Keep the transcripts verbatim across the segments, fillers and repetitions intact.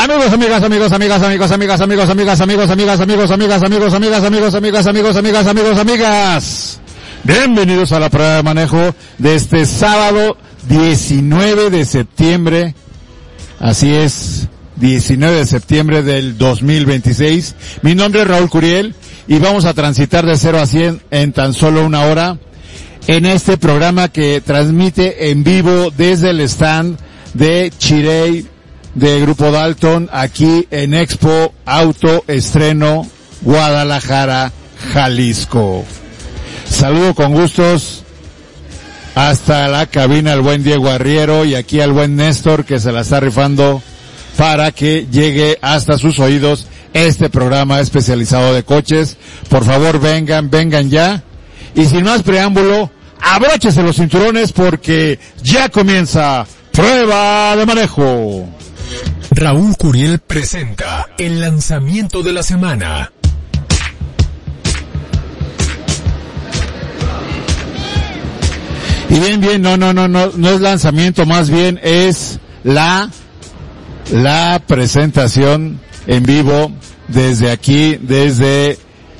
Amigos, amigas, amigos, amigas, amigos, amigas, amigos, amigas, amigos, amigas, amigos, amigas, amigos, amigas, amigos, amigas, amigos, amigas, amigos, amigas. Bienvenidos a la prueba de manejo de este sábado diecinueve de septiembre. Así es, diecinueve de septiembre del dos mil veintiséis. Mi nombre es Raúl Curiel y vamos a transitar de cero a cien en tan solo una hora en este programa que transmite en vivo desde el stand de Chirey de Grupo Dalton, aquí en Expo Auto Estreno, Guadalajara, Jalisco. Saludo con gustos hasta la cabina al buen Diego Arriero y aquí al buen Néstor que se la está rifando para que llegue hasta sus oídos este programa especializado de coches. Por favor, vengan, vengan ya. Y sin más preámbulo, abróchese los cinturones porque ya comienza Prueba de Manejo. Raúl Curiel presenta el lanzamiento de la semana. Y bien, bien, no, no, no, no, no es lanzamiento, más bien es la, la presentación en vivo desde aquí, desde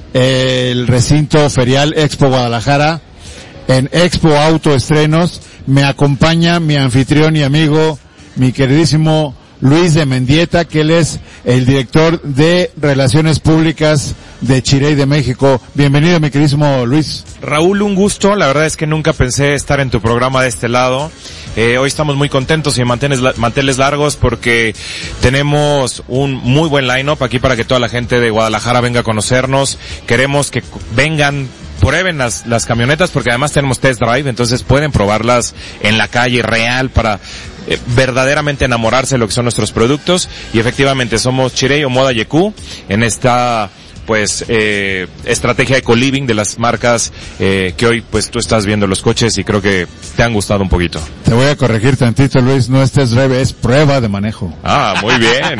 el recinto ferial Expo Guadalajara, en Expo Auto Estrenos. Me acompaña mi anfitrión y amigo, mi queridísimo Luis de Mendieta, que él es el director de Relaciones Públicas de Chirey de México. Bienvenido, mi queridísimo Luis. Raúl, un gusto. La verdad es que nunca pensé estar en tu programa de este lado. Eh, hoy estamos muy contentos y manteles, manteles largos porque tenemos un muy buen line-up aquí para que toda la gente de Guadalajara venga a conocernos. Queremos que vengan, prueben las, las camionetas porque además tenemos test drive, entonces pueden probarlas en la calle real para eh, verdaderamente enamorarse de lo que son nuestros productos. Y efectivamente somos Chirey Omoda Y Q en esta pues eh, estrategia eco-living de las marcas eh, que hoy pues tú estás viendo los coches y creo que te han gustado un poquito. Te voy a corregir tantito, Luis, no es test drive, es prueba de manejo. Ah, muy bien.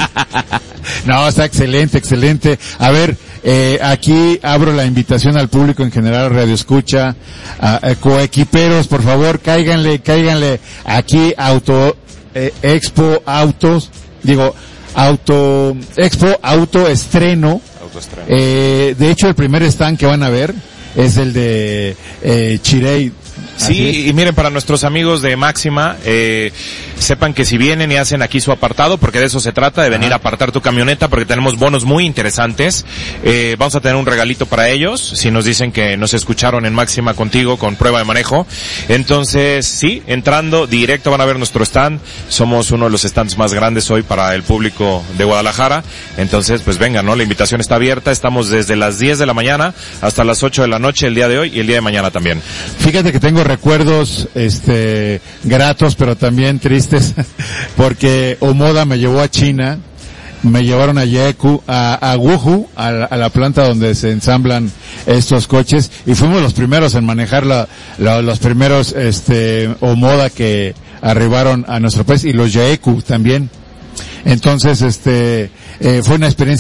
No, está excelente, excelente. A ver, eh, aquí abro la invitación al público en general, Radio Escucha, a, a coequiperos, por favor, cáiganle, cáiganle aquí Auto, eh, Expo Autos, digo, Auto, Expo Auto Estreno. Eh, de hecho, el primer stand que van a ver es el de eh, Chirey. Sí, y miren, para nuestros amigos de Máxima, eh, sepan que si vienen y hacen aquí su apartado, porque de eso se trata, de venir Ajá. a apartar tu camioneta, porque tenemos bonos muy interesantes, eh, vamos a tener un regalito para ellos, si nos dicen que nos escucharon en Máxima contigo, con prueba de manejo. Entonces, sí, entrando directo van a ver nuestro stand, somos uno de los stands más grandes hoy para el público de Guadalajara, entonces, pues vengan, ¿no? La invitación está abierta, estamos desde las diez de la mañana hasta las ocho de la noche el día de hoy y el día de mañana también. Fíjate que tengo recuerdos, este, gratos, pero también tristes, porque Omoda me llevó a China, me llevaron a Yeku, a, a Wuhu, a la, a la planta donde se ensamblan estos coches, y fuimos los primeros en manejar la, la, los primeros, este, Omoda que arribaron a nuestro país, y los Yeku también. Entonces, este, eh, fue una experiencia